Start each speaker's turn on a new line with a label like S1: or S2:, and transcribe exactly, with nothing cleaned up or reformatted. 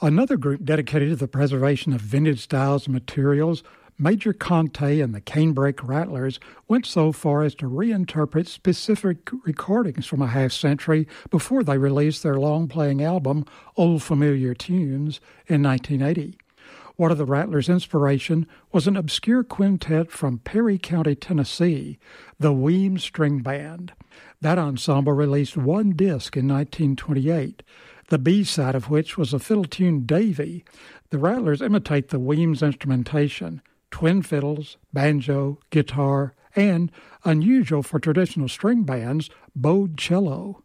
S1: Another group dedicated to the preservation of vintage styles and materials, Major Conte and the Canebrake Rattlers, went so far as to reinterpret specific recordings from a half-century before they released their long-playing album, Old Familiar Tunes, in nineteen eighty. One of the Rattlers' inspiration was an obscure quintet from Perry County, Tennessee, the Weems String Band. That ensemble released one disc in nineteen twenty-eight, the B-side of which was a fiddle tune Davy. The Rattlers imitate the Weems instrumentation, twin fiddles, banjo, guitar, and, unusual for traditional string bands, bowed cello.